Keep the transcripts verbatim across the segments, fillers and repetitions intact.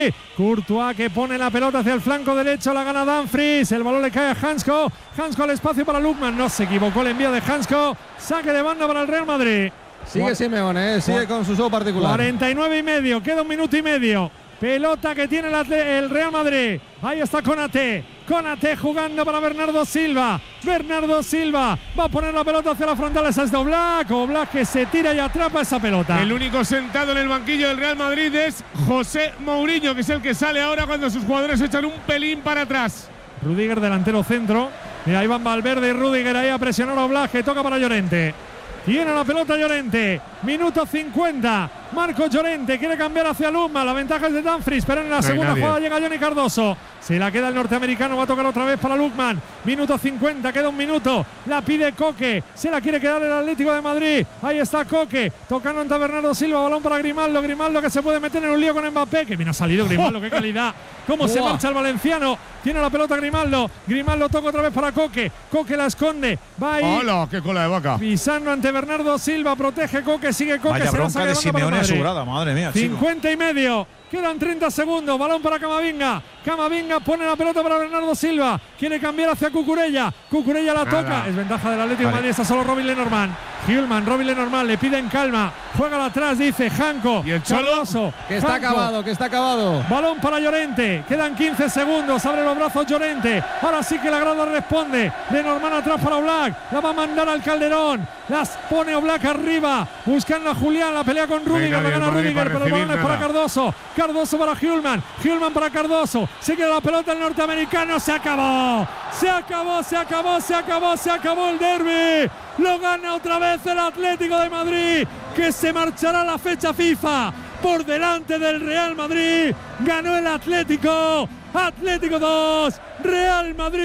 Courtois que pone la pelota hacia el flanco derecho, la gana Dumfries, el balón le cae a Hansko, Hansko al espacio para Lookman, no se equivocó el envío de Hansko, saque de banda para el Real Madrid. Sigue Simeone, ¿eh? sigue con su show particular. cuarenta y nueve y medio, queda un minuto y medio. Pelota que tiene el Real Madrid. Ahí está Konaté. Konaté jugando para Bernardo Silva. Bernardo Silva va a poner la pelota hacia la frontal. Esa es de Oblak. Oblak que se tira y atrapa esa pelota. El único sentado en el banquillo del Real Madrid es José Mourinho, que es el que sale ahora cuando sus jugadores echan un pelín para atrás. Rüdiger delantero centro. Y ahí van Valverde y Rüdiger ahí a presionar a Oblak, que toca para Llorente. Tiene la pelota Llorente. Minuto cincuenta. Marco Llorente quiere cambiar hacia Luma. La ventaja es de Dumfries, pero en la no segunda jugada llega Johnny Cardoso. Se la queda el norteamericano. Va a tocar otra vez para Lookman. Minuto cincuenta. Queda un minuto. La pide Coque. Se la quiere quedar el Atlético de Madrid. Ahí está Coque. Tocando ante Bernardo Silva. Balón para Grimaldo. Grimaldo que se puede meter en un lío con Mbappé. Que bien ha salido Grimaldo. ¡Qué calidad! Cómo se marcha el valenciano. Tiene la pelota Grimaldo. Grimaldo toca otra vez para Coque. Coque la esconde. Va ahí. ¡Hola! ¡Qué cola de vaca! Pisando ante Bernardo Silva. Protege Coque. Sigue Coque. Vaya se bronca de Simeone asegurada. Madre mía. cincuenta chico. y medio. Quedan treinta segundos. Balón para Camavinga. Camavinga pone la pelota para Bernardo Silva. Quiere cambiar hacia Cucurella. Cucurella la Nada. toca. Es ventaja del Atlético de Madrid. Está solo Robin Lenormand. Hillman, Robin Lenormand le piden calma. Juega atrás, dice Janko. Y el Cholo. Que está Janko. acabado, que está acabado. Balón para Llorente. Quedan quince segundos. Abre los brazos Llorente. Ahora sí que la grada responde. Lenormand atrás para Oblak. La va a mandar al Calderón. Las pone Oblak arriba. Buscando a Julián. La pelea con Rüdiger. La gana Rüdiger. Pero el balón es para Cardoso. Cardoso para Hillman. Hillman para Cardoso. Se queda la pelota el norteamericano. Se acabó. Se acabó, se acabó, se acabó, se acabó el derbi. Lo gana otra vez el Atlético de Madrid, que se marchará a la fecha FIFA por delante del Real Madrid. Ganó el Atlético. Atlético dos, Real Madrid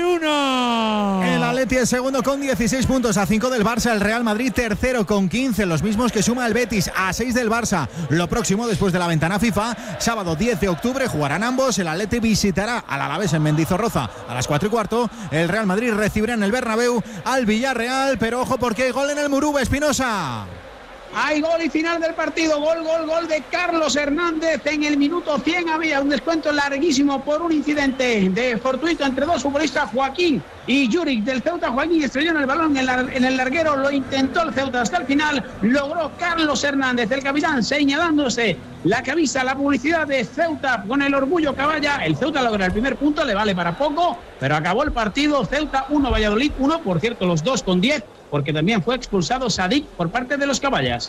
uno. El Atleti es segundo con dieciséis puntos, a cinco del Barça. El Real Madrid tercero con quince, los mismos que suma el Betis, a seis del Barça. Lo próximo después de la ventana FIFA, sábado diez de octubre jugarán ambos. El Atleti visitará al Alavés en Mendizorroza a las cuatro y cuarto. El Real Madrid recibirá en el Bernabéu al Villarreal, pero ojo porque hay gol en el Murube, Espinosa. Hay gol y final del partido, gol, gol, gol de Carlos Hernández en el minuto cien. Había un descuento larguísimo por un incidente de fortuito entre dos futbolistas, Joaquín y Juric del Ceuta. Joaquín estrelló en el balón en, la, en el larguero, lo intentó el Ceuta hasta el final, logró Carlos Hernández, el capitán, señalándose la camisa, la publicidad de Ceuta con el orgullo caballa. El Ceuta logra el primer punto, le vale para poco, pero acabó el partido. Ceuta uno, Valladolid uno, por cierto los dos con diez, porque también fue expulsado Sadik por parte de los caballas.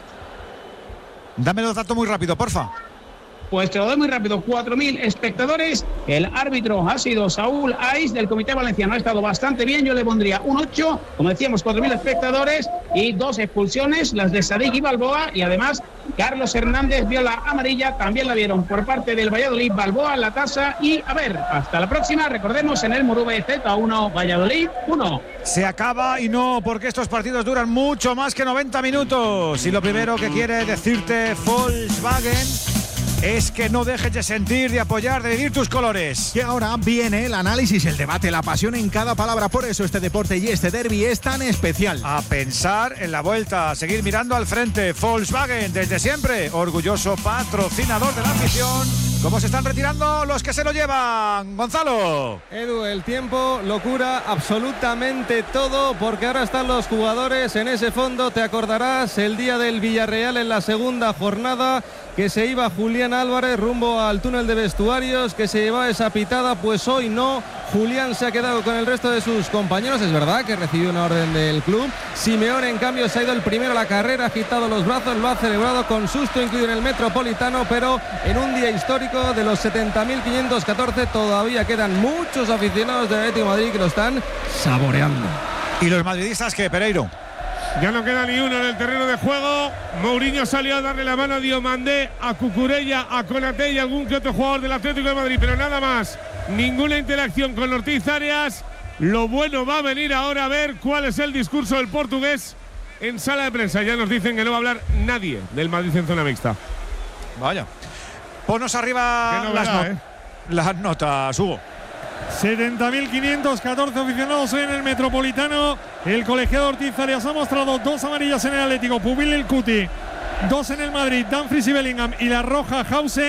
Dame los datos muy rápido, porfa. Pues te lo doy muy rápido, cuatro mil espectadores. El árbitro ha sido Saúl Aiz del Comité Valenciano, ha estado bastante bien. Yo le pondría un ocho, como decíamos, cuatro mil espectadores y dos expulsiones, las de Sadik y Balboa, y además Carlos Hernández vio la amarilla, también la vieron por parte del Valladolid, Balboa, la tasa. Y a ver, hasta la próxima, recordemos en el Murube, Z uno, Valladolid uno. Se acaba y no, porque estos partidos duran mucho más que noventa minutos. Y lo primero que quiere decirte Volkswagen es que no dejes de sentir, de apoyar, de vivir tus colores. Y ahora viene el análisis, el debate, la pasión en cada palabra. Por eso este deporte y este derbi es tan especial. A pensar en la vuelta, a seguir mirando al frente. Volkswagen, desde siempre, orgulloso patrocinador de la afición. ¿Cómo se están retirando los que se lo llevan? Gonzalo. Edu, el tiempo lo cura absolutamente todo, porque ahora están los jugadores en ese fondo. Te acordarás el día del Villarreal en la segunda jornada, que se iba Julián Álvarez rumbo al túnel de vestuarios, que se llevaba esa pitada. Pues hoy no, Julián se ha quedado con el resto de sus compañeros. Es verdad que recibió una orden del club. Simeone, en cambio, se ha ido el primero a la carrera, ha agitado los brazos, lo ha celebrado con susto incluido en el Metropolitano, pero en un día histórico de los setenta mil quinientos catorce todavía quedan muchos aficionados del Atlético de Madrid que lo están saboreando. ¿Y los madridistas qué, Pereiro? Ya no queda ni uno en el terreno de juego. Mourinho salió a darle la mano a Diomandé, a Cucurella, a Konaté y algún que otro jugador del Atlético de Madrid, pero nada más. Ninguna interacción con Ortiz Arias. Lo bueno va a venir ahora a ver cuál es el discurso del portugués en sala de prensa. Ya nos dicen que no va a hablar nadie del Madrid en zona mixta. Vaya. Ponos arriba novedad, las, no- eh? las notas, Hugo. setenta mil quinientos catorce aficionados hoy en el Metropolitano. El colegiado Ortiz Arias ha mostrado dos amarillas en el Atlético, Pubil y el Cuti, dos en el Madrid, Dumfries y Bellingham, y la roja Hausen.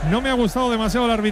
No me ha gustado demasiado el arbitraje.